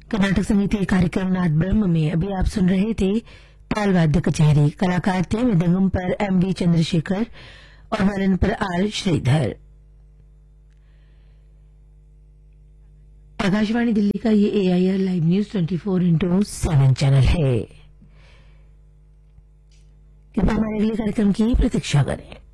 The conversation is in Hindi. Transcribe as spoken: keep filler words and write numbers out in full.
कर्नाटक संगीत कार्यक्रम नाद ब्रह्म में अभी आप सुन रहे थे ताल वाद्य कचहरी। कलाकार थे मृदंगम पर एम वी चंद्रशेखर और वायलिन पर आर श्रीधर। आकाशवाणी दिल्ली का ये ए I R live news twenty four into seven channel है। कृपया हमारे अगले कार्यक्रम की प्रतीक्षा करें।